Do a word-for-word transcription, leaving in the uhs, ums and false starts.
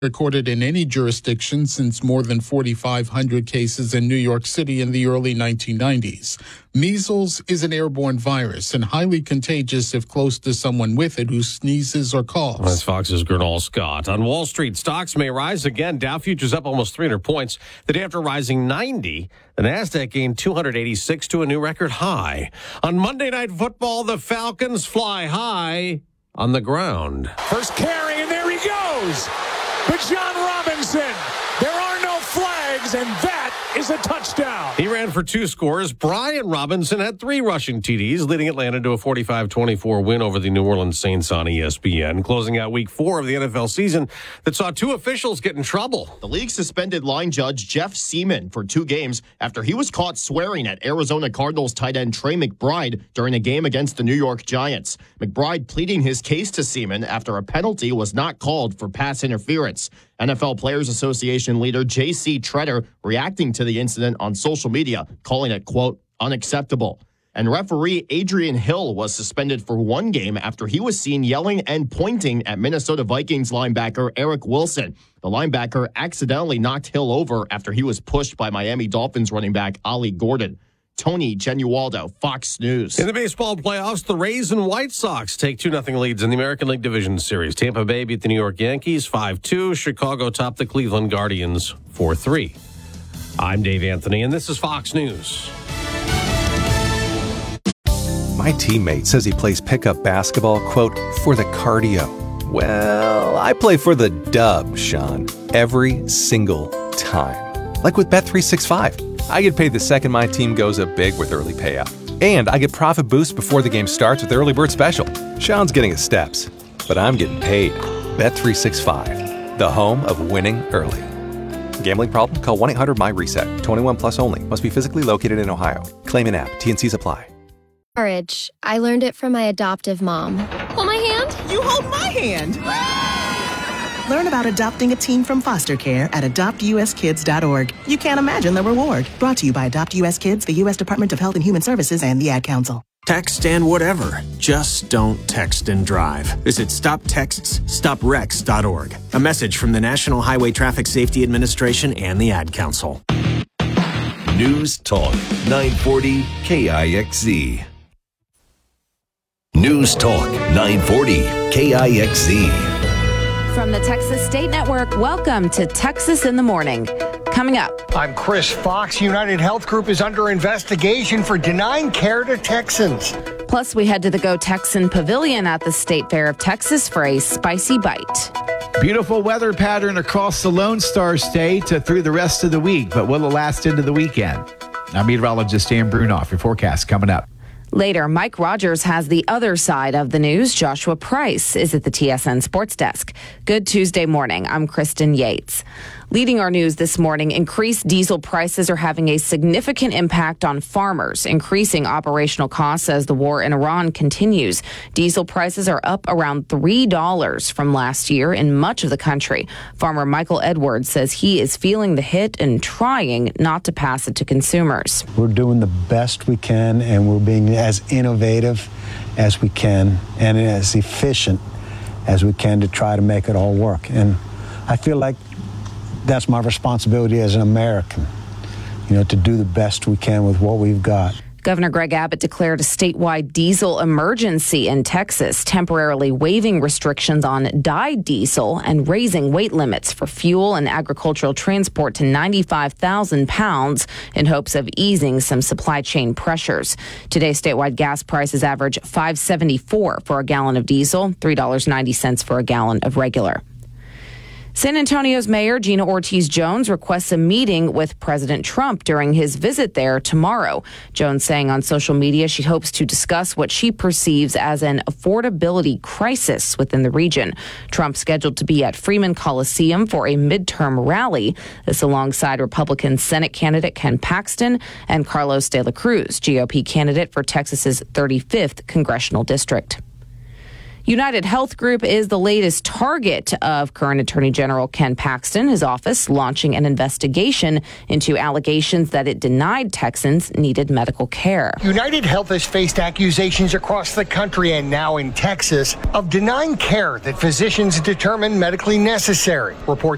recorded in any jurisdiction since more than forty-five hundred cases in New York City in the early nineteen nineties. Measles is an airborne virus and highly contagious if close to someone with it who sneezes or coughs. That's Fox's Gernal Scott. On Wall Street, stocks may rise again. Dow futures up almost three hundred points. The day after rising ninety, the NASDAQ gained two hundred eighty-six to a new record high. On Monday Night Football, the Falcons fly high on the ground. First carry, and there he goes. But John Robinson, there are no flags, and that is a touchdown. He ran for two scores. Brian Robinson had three rushing T Ds, leading Atlanta to a forty-five twenty-four win over the New Orleans Saints on E S P N, closing out week four of the N F L season that saw two officials get in trouble. The league suspended line judge Jeff Seaman for two games after he was caught swearing at Arizona Cardinals tight end Trey McBride during a game against the New York Giants. McBride pleading his case to Seaman after a penalty was not called for pass interference. N F L Players Association leader J C Tretter reacting to the incident on social media, calling it, quote, unacceptable. And referee Adrian Hill was suspended for one game after he was seen yelling and pointing at Minnesota Vikings linebacker Eric Wilson. The linebacker accidentally knocked Hill over after he was pushed by Miami Dolphins running back Ollie Gordon. Tony Genualdo, Fox News. In the baseball playoffs, the Rays and White Sox take two nothing leads in the American League Division Series. Tampa Bay beat the New York Yankees five two. Chicago topped the Cleveland Guardians four three. I'm Dave Anthony, and this is Fox News. My teammate says he plays pickup basketball, quote, for the cardio. Well, I play for the dub, Sean, every single time. Like with Bet three sixty-five. I get paid the second my team goes up big with early payout. And I get profit boost before the game starts with the early bird special. Sean's getting his steps, but I'm getting paid. Bet three sixty-five, the home of winning early. Gambling problem? Call one eight hundred M Y reset. twenty-one plus only. Must be physically located in Ohio. Claim in app. T and C's apply. Courage. I learned it from my adoptive mom. Hold my hand. You hold my hand. Learn about adopting a teen from foster care at adopt u s kids dot org. You can't imagine the reward. Brought to you by Adopt U S Kids, the U S Department of Health and Human Services, and the Ad Council. Text and whatever. Just don't text and drive. Visit stop texts stop wrecks dot org. A message from the National Highway Traffic Safety Administration and the Ad Council. News Talk nine forty K I X Z. News Talk nine forty K I X Z. From the Texas State Network, welcome to Texas in the Morning. Coming up. I'm Chris Fox. United Health Group is under investigation for denying care to Texans. Plus, we head to the Go Texan Pavilion at the State Fair of Texas for a spicy bite. Beautiful weather pattern across the Lone Star State uh, through the rest of the week, but will it last into the weekend? I'm meteorologist Dan Brunoff. Your forecast coming up. Later, Mike Rogers has the other side of the news. Joshua Price is at the T S N Sports Desk. Good Tuesday morning. I'm Kristen Yates. Leading our news this morning, increased diesel prices are having a significant impact on farmers, increasing operational costs as the war in Iran continues. Diesel prices are up around three dollars from last year in much of the country. Farmer Michael Edwards says he is feeling the hit and trying not to pass it to consumers. We're doing the best we can, and we're being as innovative as we can and as efficient as we can to try to make it all work. And I feel like that's my responsibility as an American, you know, to do the best we can with what we've got. Governor Greg Abbott declared a statewide diesel emergency in Texas, temporarily waiving restrictions on dyed diesel and raising weight limits for fuel and agricultural transport to ninety-five thousand pounds in hopes of easing some supply chain pressures. Today, statewide gas prices average five dollars and seventy-four cents for a gallon of diesel, three dollars and ninety cents for a gallon of regular. San Antonio's Mayor Gina Ortiz Jones requests a meeting with President Trump during his visit there tomorrow. Jones saying on social media she hopes to discuss what she perceives as an affordability crisis within the region. Trump scheduled to be at Freeman Coliseum for a midterm rally. This alongside Republican Senate candidate Ken Paxton and Carlos de la Cruz, G O P candidate for Texas's thirty-fifth congressional district. United Health Group is the latest target of current Attorney General Ken Paxton, his office launching an investigation into allegations that it denied Texans needed medical care. United Health has faced accusations across the country and now in Texas of denying care that physicians determine medically necessary. Reports